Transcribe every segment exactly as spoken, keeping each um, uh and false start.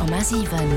Komma sieben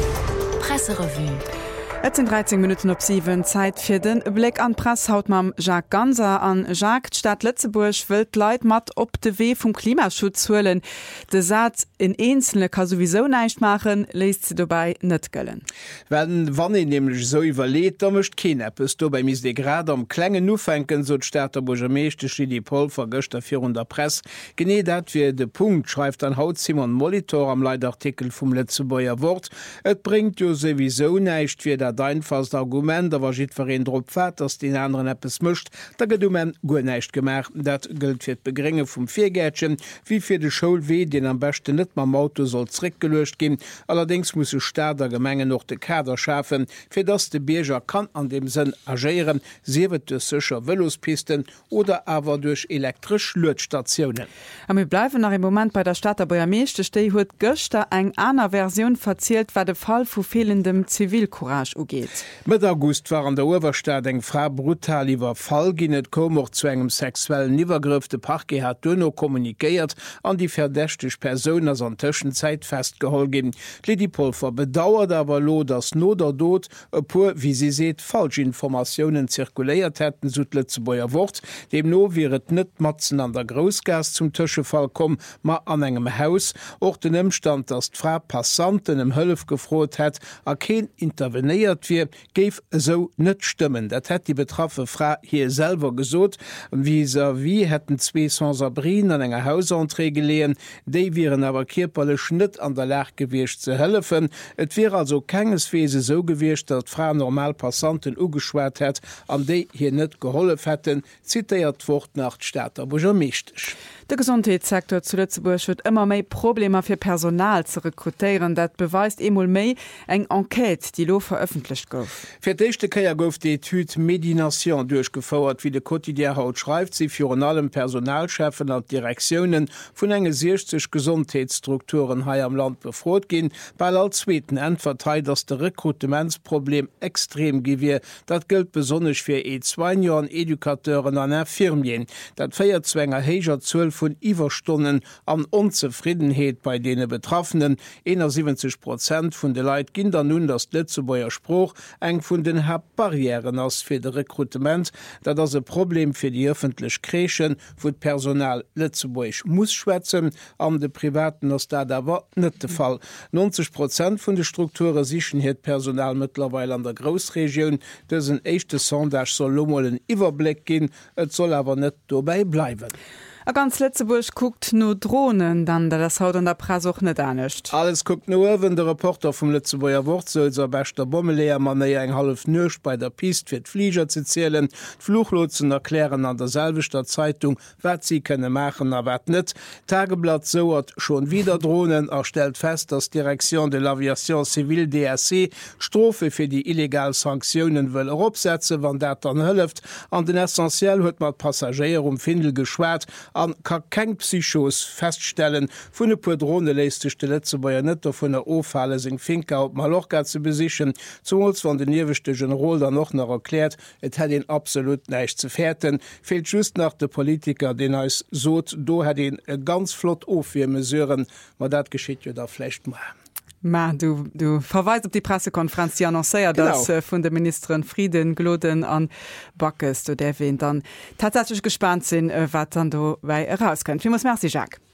Presserevue. Et sind dreizehn Minuten op sieben Zeit fir den Blick an Press haut mam Jacques Ganser an Jacques Stadt Lützeburg wëlt Leiit mat op de Weh vum Klimaschutz zuelen. De Satz in einzelne kann sowieso neicht machen, leist ze dabei net gëllen. Wenn wann e nämlich so überleet, da mecht kein Appes du bei mis de grad am klengen nufänken so Staater Bogemeeschte die Pol vergëcht vier der Press. Gené dat wie de Punkt schreibt an Haut Simon Molitor am Leitartikel vum Lützeburger Wort. Et bringt jo sowieso neicht wie der einfachst Argument, da war jiet verein drop fat, dats den anderen Appes mischt, da get du men go neicht gemerk, dat gilt fir d Begringe vum Viergätchen, wie fir de Schul weh, den am beste net ma Auto soll zrick gelöscht gin. Allerdings muss se Stader Gemenge noch de Kader schafen, fir dats de Bierger kann an dem Sinn agieren, siewet de sicher Velospisten oder awer durch elektrisch Lötstationen. Am wir bleiben nach im Moment bei der Stadt aber meeschte stei huet Göster eng aner Version verzielt, war de Fall vu fehlendem Zivilcourage ugeht. Mit August war an der Oberstadt eng Frau brutal iwwer Fall ginnet kommmer zu engem sexuellen Niwergriff de Parke hat dënner kommunikéiert an die verdächteg Person as an Tëschenzeit festgehol gin. Lidipolver bedauert awer lo, dats no der Dod e puer, wie sie seet, falsch Informationen zirkuléiert hätten sut Lützebauer Wort, dem no wiet net Matzen an der Großgas zum Tëschefall kom, ma an engem Haus, och den Imstand, dat d'Fra Passanten em Hëllef gefrot hett, a keen interveniert wie, geif so net stimmen. Dat hett die betraffe Frau hier selber gesot, wie se wie hätten zwei Sans-Abrin an enger Hausantre geleen, déi viren awer kierperlech net an der Lach gewicht ze hëllefen. Et wär also kengesfeese so gewicht, dat Frau normal Passanten ugeschwert hett, an déi hier net gehollef hätten, zitiert fort nach Staater Bogermeeschtech. Der Gesundheitssektor zu Lützeburg wird immer mehr Probleme für Personal zu rekrutieren. Das beweist emul méi eng Enquete, die lo veröffentlicht gouf. Für die erste Keier gouf die Tüte Medination durchgefordert, wie der Quotidien haut schreibt, sie für allem Personalchefen und Direktionen von enge sechzig Gesundheitsstrukturen hier am Land befragt gehen. Bei all zweiten entverteilt, dass der Rekrutimentsproblem extrem gewir. Das gilt besonders für E zwei Jahren Edukateuren an Firmen. Das feiert zwänger heiger zwölf von Iwerstunden an Unzufriedenheit bei denen Betroffenen. einundsiebzig Prozent von den Leuten Kinder nun das Lützebauer Spruch eng von den Hauptbarrieren aus für das Rekrutement, da das ein Problem für die öffentlich Krechen, wo das Personal Lützeburg muss schwätzen, an den privaten ist da aber nicht der Fall. neunzig Prozent von den Strukturen sichern hier Personal mittlerweile an der Großregion. Das ist ein echter Sondage, soll nur mal einen Überblick geben, es soll aber nicht dabei bleiben. A ganz Lützeburg guckt nur Drohnen, dann da das haut an der Presse auch nicht anischt. Alles guckt nur, wenn der Reporter vom Lützeburger Wort soll so bester Bommeleer man eng half nösch bei der Piste für Flieger zu zählen. Fluchlotsen erklären an derselbester Zeitung, was sie können machen, aber was nicht. Tageblatt so hat schon wieder Drohnen, erstellt fest, dass Direktion de l'Aviation Civile D S C Strophe für die illegalen Sanktionen will absetzen, wenn das dann hilft. An den Essentiell hat man Passagiere um Findel geschwärzt, an kann kein Psychos feststellen, vun de pu Drohne leiste Stelle zu beier netter vun der Ofalle seg Finker op Mallorca zu besichen, zumols van den niewechte General da noch noch erklärt, et hat den absolut neicht zu fährten. Fehlt just nach de Politiker, den als sot, do hat den ganz flott ofir mesureuren, ma dat geschieht jo da flecht mal. Ma, du, du verweist op die Pressekonferenz die annoncéiert, dass äh, vun der Ministerin Frieden Gloden an Backes du der wen dann tatsächlich gespannt sinn, äh, wat dann du wei herauskennt. Wie muss Merci, Jacques.